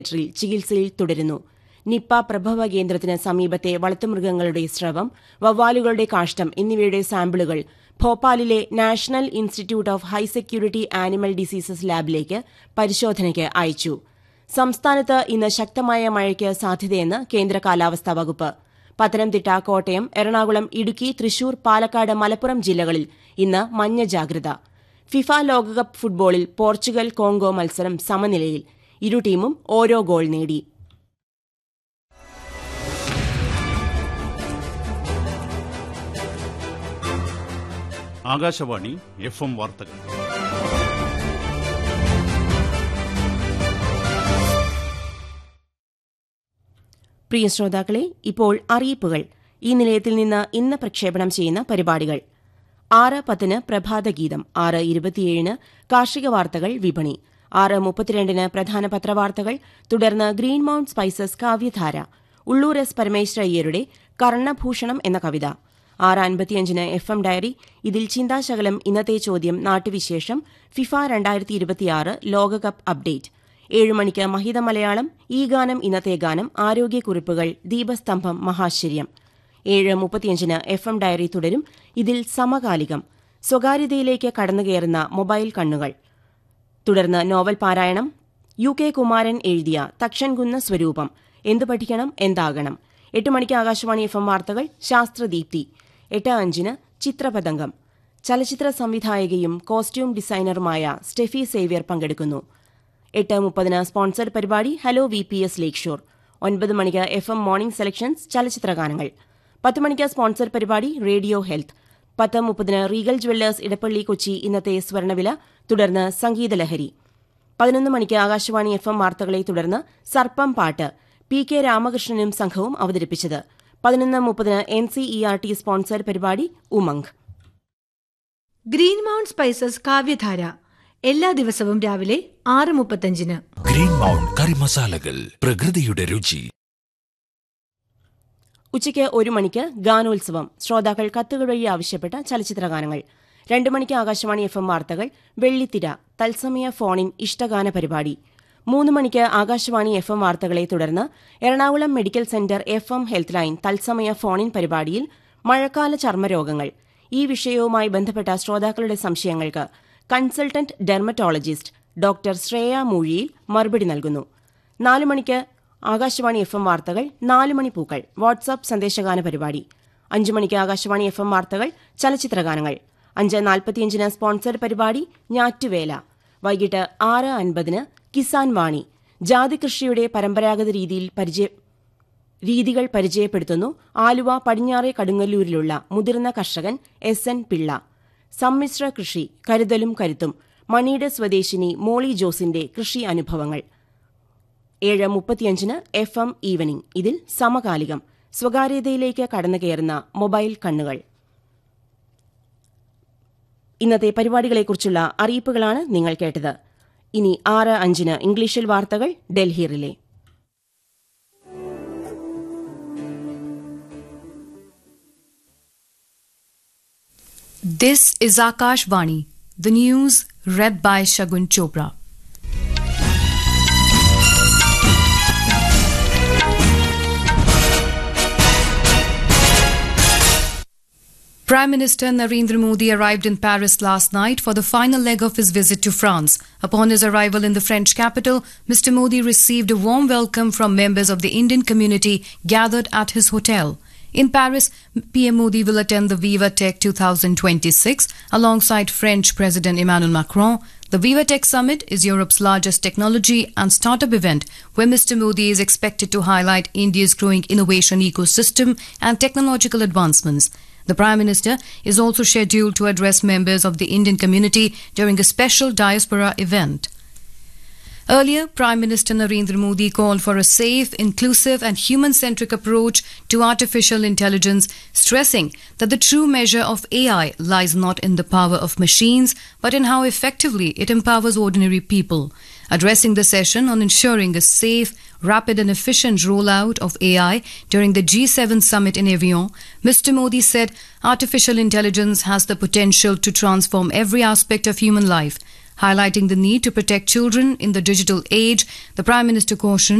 ചികിത്സയിൽ തുടരുന്നു. നിപ്പ പ്രഭവ കേന്ദ്രത്തിന് സമീപത്തെ വളർത്തുമൃഗങ്ങളുടെ സ്രവം, വവ്വാലുകളുടെ കാഷ്ടം എന്നിവയുടെ സാമ്പിളുകൾ ഭോപ്പാലിലെ national institute of high security animal diseases ലാബിലേക്ക് പരിശോധനയ്ക്ക് അയച്ചു. സംസ്ഥാനത്ത് ഇന്ന് ശക്തമായ മഴയ്ക്ക് സാധ്യതയെന്ന് കേന്ദ്ര കാലാവസ്ഥാ വകുപ്പ്. പത്തനംതിട്ട, കോട്ടയം, എറണാകുളം, ഇടുക്കി, തൃശൂർ, പാലക്കാട്, മലപ്പുറം ജില്ലകളിൽ ഇന്ന് മഞ്ഞ ജാഗ്രത. ഫിഫ ലോകകപ്പ് ഫുട്ബോളിൽ പോർച്ചുഗൽ കോങ്കോ മത്സരം സമനിലയിൽ. ഇരു ടീമും ഓരോ ഗോൾ നേടി. ആകാശവാണി FM വാർത്തകൾ. പ്രിയ ശ്രോതാക്കളെ, ഇപ്പോൾ അറിയിപ്പുകൾ. ഈ നിലയത്തിൽ നിന്ന് ഇന്ന് പ്രക്ഷേപണം ചെയ്യുന്ന പരിപാടികൾ: 6:10 പ്രഭാതഗീതം, 6:27 കാർഷിക വാർത്തകൾ വിപണി, 6:32 പ്രധാന പത്രവാർത്തകൾ, തുടർന്ന് ഗ്രീൻ മൌണ്ട് സ്പൈസസ് കാവ്യധാര, ഉള്ളൂർ എസ് പരമേശ്വരയ്യരുടെ കർണഭൂഷണം എന്ന കവിത, 6:55 FM ഡയറി. ഇതിൽ ചിന്താശകലം, ഇന്നത്തെ ചോദ്യം, നാട്ടുവിശേഷം, ഫിഫ 2026 ലോകകപ്പ് അപ്ഡേറ്റ്. 7 മണിക്ക് മഹിത മലയാളം, ഈ ഗാനം ഇന്നത്തെ ഗാനം, ആരോഗ്യക്കുറിപ്പുകൾ, ദീപസ്തംഭം, മഹാശ്ചര്യം. 7:35 FM ഡയറി തുടരും. ഇതിൽ സമകാലികം, സ്വകാര്യതയിലേക്ക് കടന്നുകയറുന്ന മൊബൈൽ കണ്ണുകൾ. തുടർന്ന് നോവൽ പാരായണം, UK കുമാരൻ എഴുതിയ തക്ഷൻകുന്ന് സ്വരൂപം, എന്തു പഠിക്കണം എന്താകണം. 8 മണിക്ക് ആകാശവാണി FM വാർത്തകൾ, ശാസ്ത്രദീപ്തി. 8:05 ചിത്രപതംഗം. ചലച്ചിത്ര സംവിധായകയും കോസ്റ്റ്യൂം ഡിസൈനറുമായ സ്റ്റെഫി സേവ്യർ പങ്കെടുക്കുന്നു. 8:30 സ്പോൺസർഡ് പരിപാടി ഹലോ VPS ലേക്ക് ഷോർ. 9 മണിക്ക് FM മോർണിംഗ് സെലക്ഷൻസ് ചലച്ചിത്രഗാനങ്ങൾ. 10 മണിക്ക് സ്പോൺസർഡ് പരിപാടി radio health. 10:30 Regal Jewellers Edappally Kochi ഇന്നത്തെ സ്വർണ്ണവില, തുടർന്ന് സംഗീതലഹരി. 11 മണിക്ക് ആകാശവാണി FM വാർത്തകളെ തുടർന്ന് സർപ്പം പാട്ട്, PK രാമകൃഷ്ണനും സംഘവും അവതരിപ്പിച്ചത്. 11:30 NCERT സ്പോൺസർഡ് പരിപാടി ഉമംഗ്. ഗ്രീൻ മൗണ്ട് സ്പൈസസ് കാവ്യധാര എല്ലാ ദിവസവും രാവിലെ 6:35. ഗ്രീൻ മൗണ്ട് കറി മസാലകൾ, പ്രകൃതിയുടെ രുചി. ഉച്ചയ്ക്ക് 1 മണിക്ക് ഗാനോത്സവം, ശ്രോതാക്കൾ കത്തുകൾ വഴി ആവശ്യപ്പെട്ട ചലച്ചിത്രഗാനങ്ങൾ. 2 മണിക്ക് ആകാശവാണി FM വാർത്തകൾ, വെള്ളിത്തിര തത്സമയ ഫോണിൻ ഇഷ്ടഗാന പരിപാടി. 3 മണിക്ക് ആകാശവാണി FM വാർത്തകളെ തുടർന്ന് Ernakulam medical centre FM health line തത്സമയ ഫോണിൻ പരിപാടിയിൽ മഴക്കാല ചർമ്മരോഗങ്ങൾ, ഈ വിഷയവുമായി ബന്ധപ്പെട്ട ശ്രോതാക്കളുടെ സംശയങ്ങൾക്ക് കൺസൾട്ടന്റ് ഡെർമറ്റോളജിസ്റ്റ് ഡോക്ടർ ശ്രേയ മൂഴിയിൽ മറുപടി നൽകുന്നു. 4 മണിക്ക് ആകാശവാണി FM വാർത്തകൾ, 4 മണി പൂക്കൾ വാട്സ്ആപ്പ് സന്ദേശഗാന പരിപാടി. 5 മണിക്ക് ആകാശവാണി FM വാർത്തകൾ, ചലച്ചിത്രഗാനങ്ങൾ. 5:45 സ്പോൺസർഡ് പരിപാടി ഞാറ്റുവേല. വൈകിട്ട് 6:50 കിസാൻ വാണി, ജാതികൃഷിയുടെ പരമ്പരാഗത രീതികൾ പരിചയപ്പെടുത്തുന്നു ആലുവ പടിഞ്ഞാറെ കടുങ്ങല്ലൂരിലുള്ള മുതിർന്ന കർഷകൻ SN പിള്ള. സമ്മിശ്ര കൃഷി, കരുതലും കരുത്തും, മണിയുടെ സ്വദേശിനി മോളി ജോസിന്റെ കൃഷി അനുഭവങ്ങൾ. 7:35 FM ഈവനിംഗ്. ഇതിൽ സമകാലികം, സ്വകാര്യതയിലേക്ക് കടന്നുകയറുന്ന മൊബൈൽ കണ്ണുകൾ. ഇന്നത്തെ പരിപാടികളെക്കുറിച്ചുള്ള അറിയിപ്പുകളാണ് നിങ്ങൾ കേട്ടത്. ഇനി 6:05 ഇംഗ്ലീഷിൽ വാർത്തകൾ, Delhi relay. This is Akashvani, the news read by Shagun Chopra. Prime Minister Narendra Modi arrived in Paris last night for the final leg of his visit to France. Upon his arrival in the French capital, Mr. Modi received a warm welcome from members of the Indian community gathered at his hotel. In Paris, PM Modi will attend the Viva Tech 2026 alongside French President Emmanuel Macron. The Viva Tech Summit is Europe's largest technology and startup event where Mr. Modi is expected to highlight India's growing innovation ecosystem and technological advancements. The Prime Minister is also scheduled to address members of the Indian community during a special diaspora event. Earlier, Prime Minister Narendra Modi called for a safe, inclusive and human-centric approach to artificial intelligence, stressing that the true measure of AI lies not in the power of machines, but in how effectively it empowers ordinary people. Addressing the session on ensuring a safe, rapid and efficient rollout of AI during the G7 summit in Evian, Mr. Modi said artificial intelligence has the potential to transform every aspect of human life. Highlighting the need to protect children in the digital age, the Prime Minister cautioned